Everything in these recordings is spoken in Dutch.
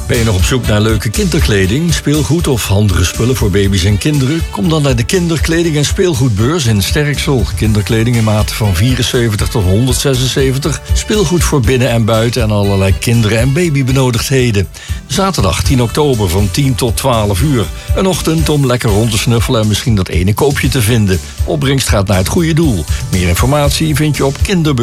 Ben je nog op zoek naar leuke kinderkleding, speelgoed of handige spullen voor baby's en kinderen? Kom dan naar de kinderkleding- en speelgoedbeurs in Sterksel. Kinderkleding in maten van 74 tot 176. Speelgoed voor binnen en buiten en allerlei kinderen- en babybenodigdheden. Zaterdag 10 oktober van 10 tot 12 uur. Een ochtend om lekker rond te snuffelen en misschien dat ene koopje te vinden. Opbrengst gaat naar het goede doel. Meer informatie vind je op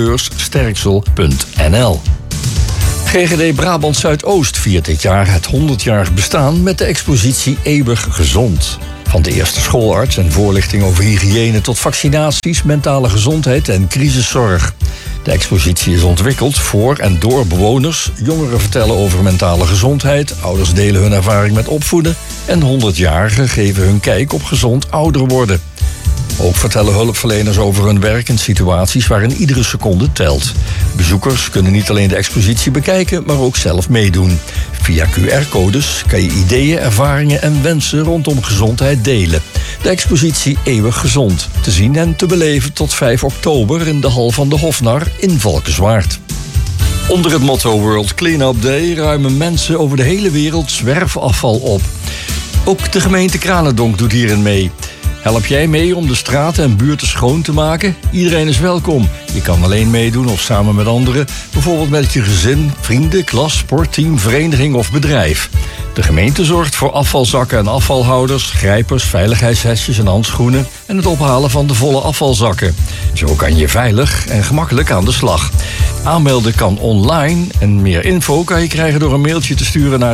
kinderbeurssterksel.nl. GGD Brabant Zuidoost viert dit jaar het 100-jarig bestaan met de expositie Eeuwig Gezond. Van de eerste schoolarts en voorlichting over hygiëne tot vaccinaties, mentale gezondheid en crisiszorg. De expositie is ontwikkeld voor en door bewoners. Jongeren vertellen over mentale gezondheid, ouders delen hun ervaring met opvoeden en 100-jarigen geven hun kijk op gezond ouder worden. Ook vertellen hulpverleners over hun werk in situaties waarin iedere seconde telt. Bezoekers kunnen niet alleen de expositie bekijken, maar ook zelf meedoen. Via QR-codes kan je ideeën, ervaringen en wensen rondom gezondheid delen. De expositie Eeuwig Gezond. Te zien en te beleven tot 5 oktober in de Hal van de Hofnar in Valkenswaard. Onder het motto World Clean-up Day ruimen mensen over de hele wereld zwerfafval op. Ook de gemeente Kranendonk doet hierin mee. Help jij mee om de straten en buurten schoon te maken? Iedereen is welkom. Je kan alleen meedoen of samen met anderen. Bijvoorbeeld met je gezin, vrienden, klas, sportteam, vereniging of bedrijf. De gemeente zorgt voor afvalzakken en afvalhouders, grijpers, veiligheidshesjes en handschoenen en het ophalen van de volle afvalzakken. Zo kan je veilig en gemakkelijk aan de slag. Aanmelden kan online en meer info kan je krijgen door een mailtje te sturen naar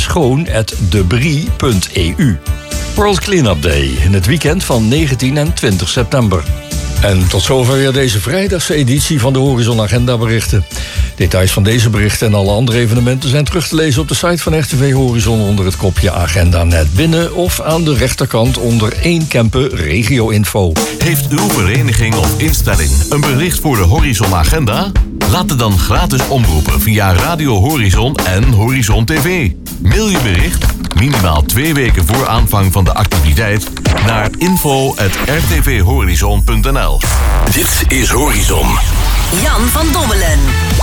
teamschoon@debrie.eu. World Clean-up Day in het weekend van 19 en 20 september. En tot zover weer deze vrijdagse editie van de Horizon Agenda berichten. Details van deze berichten en alle andere evenementen zijn terug te lezen op de site van RTV Horizon onder het kopje Agenda net binnen of aan de rechterkant onder 1 Kempen Regio Info. Heeft uw vereniging of instelling een bericht voor de Horizon Agenda? Laat het dan gratis omroepen via Radio Horizon en Horizon TV. Mail je bericht minimaal 2 weken voor aanvang van de activiteit naar info@rtvhorizon.nl. Dit is Horizon. Jan van Dommelen.